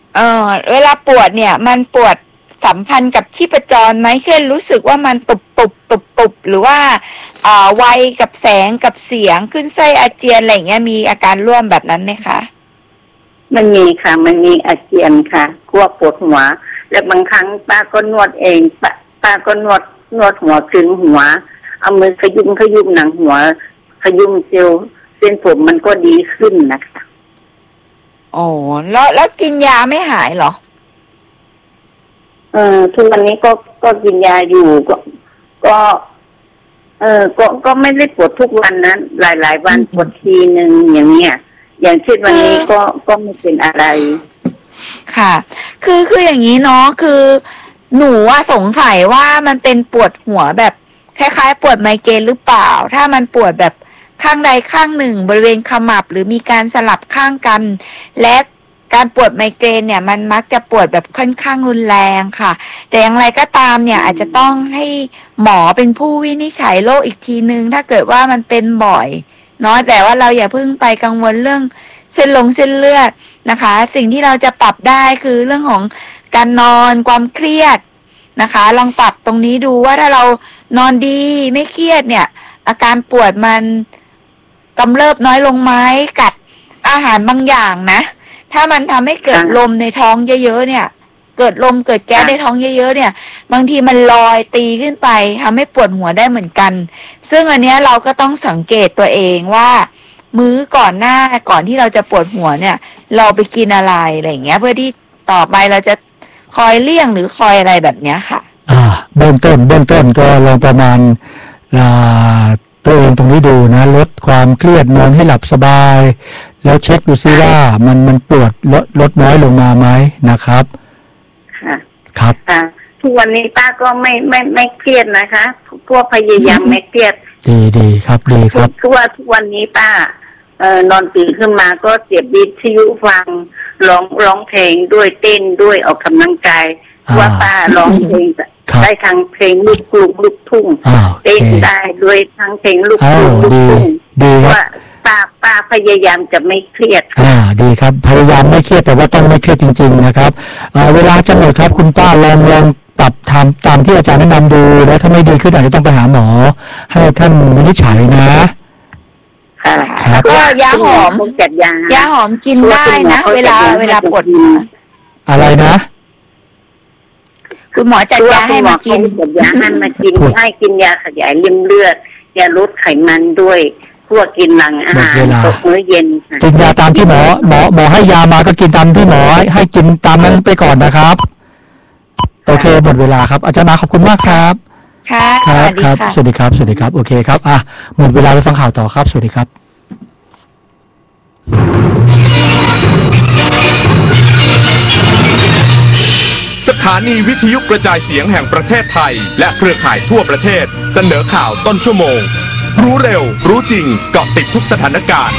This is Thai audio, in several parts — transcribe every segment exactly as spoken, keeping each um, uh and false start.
เออเวลาปวดเนี่ยมันปวดสัมพันธ์กับชีพจรไหมเช่นรู้สึกว่ามันตุบตุบตุบตุบหรือว่าอ่าไวกับแสงกับเสียงขึ้นไส้อาเจียนอะไรเงี้ยมีอาการร่วมแบบนั้นไหมคะมันมีค่ะมันมีอาเจียนค่ะกลัวปวดหัวและบางครั้งป้าก็นวดเองป้าป้าก็นวดนวดหัวถึงหัวเอามือขยุ้มขยุ้มหนังหัวขยุ้มเซลล์เส้นผมมันก็ดีขึ้นนะคะโอ้แล้วแล้วกินยาไม่หายเหรอเออทุกวันนี้ก็ก็กินยาอยู่ก็ก็เออก็ก็ไม่ได้ปวดทุกวันนะหลายหลายวันปวดทีหนึ่งอย่างเงี้ยอย่างเช่นวันนี้ก็ก็ไม่เป็นอะไรค่ะคือคืออย่างนี้เนาะคือหนูว่าสงสัยว่ามันเป็นปวดหัวแบบคล้ายๆปวดไมเกรนหรือเปล่าถ้ามันปวดแบบข้างใดข้างหนึ่งบริเวณขมับหรือมีการสลับข้างกันและการปวดไมเกรนเนี่ยมันมักจะปวดแบบค่อนข้างรุนแรงค่ะแต่อย่างไรก็ตามเนี่ยอาจจะต้องให้หมอเป็นผู้วินิจฉัยโรคอีกทีนึงถ้าเกิดว่ามันเป็นบ่อยเนาะแต่ว่าเราอย่าเพิ่งไปกังวลเรื่องเส้นลงเส้นเลือดนะคะสิ่งที่เราจะปรับได้คือเรื่องของการนอนความเครียดนะคะลองปรับตรงนี้ดูว่าถ้าเรานอนดีไม่เครียดเนี่ยอาการปวดมันกำเริบน้อยลงไหมกับอาหารบางอย่างนะถ้ามันทำให้เกิดลมในท้องเยอะๆเนี่ยเกิดลมเกิดแก๊สในท้องเยอะๆเนี่ยบางทีมันลอยตีขึ้นไปทำให้ปวดหัวได้เหมือนกันซึ่งอันเนี้ยเราก็ต้องสังเกตตัวเองว่ามื้อก่อนหน้าก่อนที่เราจะปวดหัวเนี่ยเราไปกินอะไรอะไรอย่างเงี้ยเพื่อที่ต่อไปเราจะคอยเลี่ยงหรือคอยอะไรแบบเนี้ยค่ะอ่าเบื้องต้นเบื้องต้นก็ลองประมาณอ่าตัวเองตรงนี้ดูนะลดความเครียดนอนให้หลับสบายแล้วเช็คดูซิว่ามันมันปวดลดลดน้อยลงมาไหมนะครับค่ะครับค่ะทุกวันนี้ป้าก็ไม่ไม่ไม่เครียดนะคะพวกพยายามไม่เครียดดีดีครับดีครับทุกว่าทุกวันนี้ป้าเอ่อนอนตื่นขึ้นมาก็เสียบวิทยุฟังร้องร้องเพลงด้วยเต้นด้วยออกกำลังกายว่าป้าร้องเพลงได้ทั้งเพลงลูกกรุงลูกทุ่งเต้นได้ด้วยทั้งเพลงลูกกรุงลูกทุ่งว่าป้าป้าพยายามจะไม่เครียดอ่าดีครับพยายามไม่เครียดแต่ว่าต้องไม่เครียดจริงๆนะครับเวลาจะหมดครับคุณป้าลองลองปรับทำตามที่อาจารย์แนะนำดูแล้วถ้าไม่ดีขึ้นอาจจะต้องไปหาหมอให้ท่านวินิจฉัยนะค่ะแล้วก็ยาหอมยาหอมกินได้นะเวลาเวลาปวดหัวอะไรนะคุณหมอจัดยาให้มากินจัดยาให้มากินให้กินยาขยายริ่มเลือดยาลดไขมันด้วยพวกกินหลังอาหารตกมื้อเย็นกินยาตามที่หมอหมอหมอให้ยามาก็กินตามที่หมอให้กินตามนั้นไปก่อนนะครับโอเคหมดเวลาครับอาจารย์มาขอบคุณมากครับค่ะครับครับสวัสดีครับสวัสดีครับโอเคครับอ่ะหมดเวลาไปฟังข่าวต่อครับสวัสดีครับสถานีวิทยุกระจายเสียงแห่งประเทศไทยและเครือข่ายทั่วประเทศเสนอข่าวต้นชั่วโมงรู้เร็วรู้จริงเกาะติดทุกสถานการณ์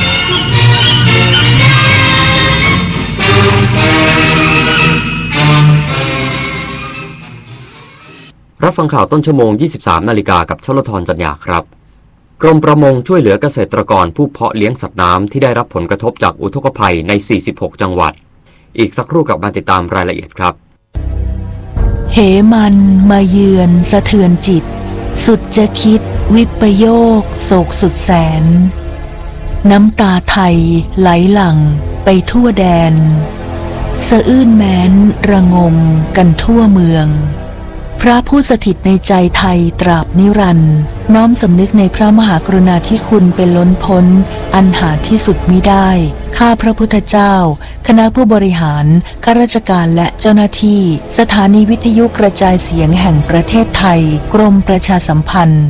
รับฟังข่าวต้นชั่วโมง ยี่สิบสาม นาฬิกากับชลธรจันยาครับกรมประมงช่วยเหลือเกษตรกรผู้เพาะเลี้ยงสัตว์น้ำที่ได้รับผลกระทบจากอุทกภัยใน สี่สิบหก จังหวัดอีกสักครู่กลับมาติดตามรายละเอียดครับเหมันมาเยือนสะเทือนจิตสุดจะคิดวิปโยคโศกสุดแสนน้ำตาไทยไหลหลั่งไปทั่วแดนสะอื้นแม้นระงมกันทั่วเมืองพระผู้สถิตในใจไทยตราบนิรันดร์น้อมสำนึกในพระมหากรุณาธิคุณเป็นล้นพ้นอันหาที่สุดมิได้ข้าพระพุทธเจ้าคณะผู้บริหารข้าราชการและเจ้าหน้าที่สถานีวิทยุกระจายเสียงแห่งประเทศไทยกรมประชาสัมพันธ์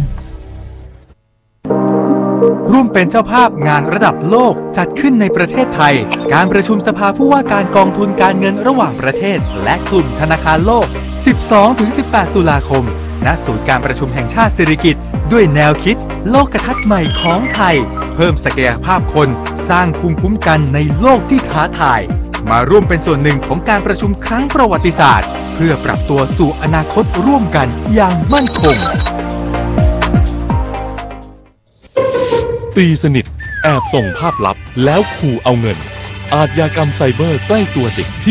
ร่วมเป็นเจ้าภาพงานระดับโลกจัดขึ้นในประเทศไทยการประชุมสภาผู้ว่าการกองทุนการเงินระหว่างประเทศและกลุ่มธนาคารโลก สิบสองถึงสิบแปด ตุลาคมณศูนย์การประชุมแห่งชาติสิริกิติ์ด้วยแนวคิดโลกทัศน์ใหม่ของไทยเพิ่มศักยภาพคนสร้างภูมิคุ้มกันในโลกที่ท้าทายมาร่วมเป็นส่วนหนึ่งของการประชุมครั้งประวัติศาสตร์เพื่อปรับตัวสู่อนาคตร่วมกันอย่างมั่นคงตีสนิทแอบส่งภาพลับแล้วขู่เอาเงินอาชญากรรมไซเบอร์ใกล้ตัวเด็ก